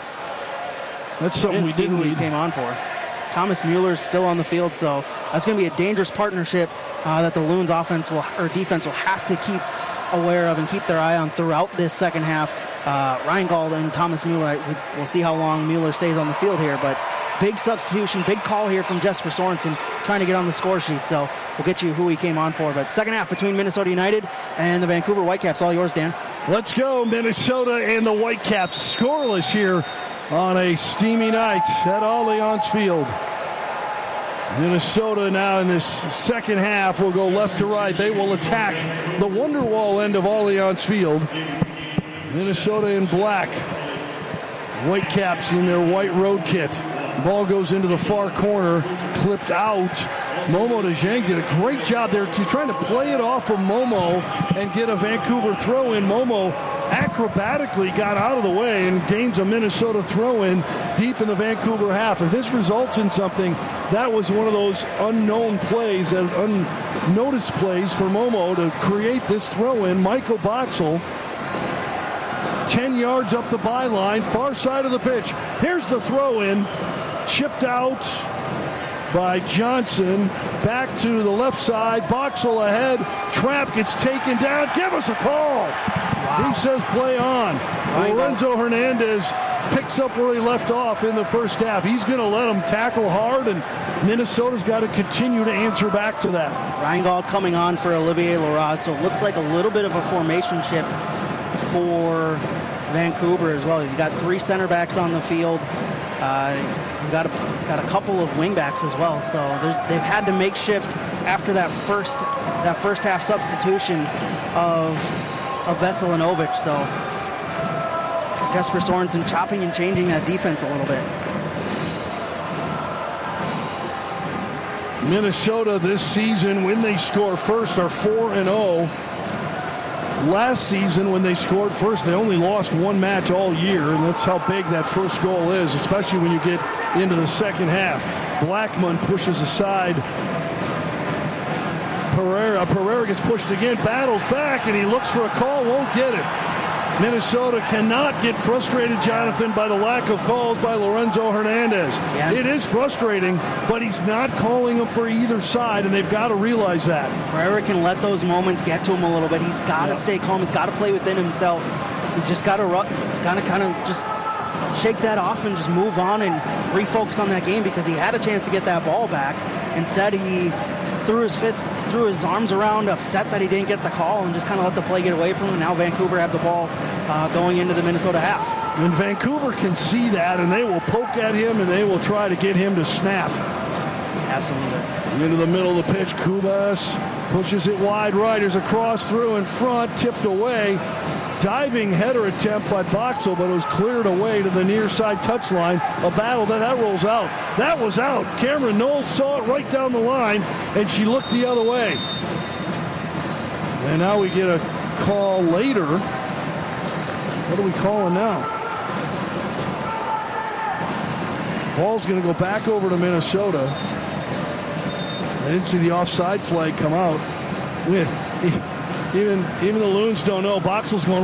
That's something we didn't we didn't see who he came on for. Thomas Mueller's still on the field, so that's going to be a dangerous partnership uh, that the Loons offense will or defense will have to keep aware of and keep their eye on throughout this second half. Uh, Ryan Gauld and Thomas Mueller, we'll see how long Mueller stays on the field here, but big substitution, big call here from Jesper Sorensen trying to get on the score sheet, so we'll get you who he came on for. But second half between Minnesota United and the Vancouver Whitecaps, all yours, Dan. Let's go, Minnesota and the Whitecaps, scoreless here on a steamy night at Allianz Field. Minnesota now in this second half will go left to right. They will attack the Wonderwall end of Allianz Field. Minnesota in black. Whitecaps in their white road kit. Ball goes into the far corner, clipped out. Momo DeJong did a great job there to trying to play it off of Momo and get a Vancouver throw in. Momo acrobatically got out of the way and gains a Minnesota throw in deep in the Vancouver half. If this results in something, that was one of those unknown plays, that unnoticed plays for Momo to create this throw in. Michael Boxall, ten yards up the byline, far side of the pitch. Here's the throw in, chipped out by Johnson, back to the left side. Boxall ahead, Trapp gets taken down. Give us a call. Wow. He says play on. Lorenzo Hernandez picks up where he left off in the first half. He's going to let him tackle hard, and Minnesota's got to continue to answer back to that. Ryan Gauld coming on for Olivier Leroy, so it looks like a little bit of a formation shift for Vancouver as well. You've got three center backs on the field. Uh, you've got a, got a couple of wing backs as well. So there's, they've had to make shift after that first that first half substitution of of Veselinovic. So Jesper Sorensen chopping and changing that defense a little bit. Minnesota this season, when they score first, are four and oh. Last season, when they scored first, they only lost one match all year, and that's how big that first goal is, especially when you get into the second half. Blackman pushes aside Pereira. Pereira gets pushed again, battles back, and he looks for a call, won't get it. Minnesota cannot get frustrated, Jonathan, by the lack of calls by Lorenzo Hernandez. Yeah. It is frustrating, but he's not calling them for either side, and they've got to realize that. Pereira can let those moments get to him a little bit. He's got to yeah. stay calm. He's got to play within himself. He's just got to kind of kind of just shake that off and just move on and refocus on that game, because he had a chance to get that ball back. Instead, he threw his fist, threw his arms around, upset that he didn't get the call, and just kind of let the play get away from him. Now Vancouver have the ball uh, going into the Minnesota half. And Vancouver can see that, and they will poke at him, and they will try to get him to snap. Absolutely. Into the middle of the pitch, Kubas pushes it wide right. There's a cross through in front, tipped away. Diving header attempt by Boxall, but it was cleared away to the near side touchline. A battle, then that rolls out. That was out. Cameron Knowles saw it right down the line, and she looked the other way. And now we get a call later. What are we calling now? Ball's going to go back over to Minnesota. I didn't see the offside flag come out. Even, even the Loons don't know. Boxall's going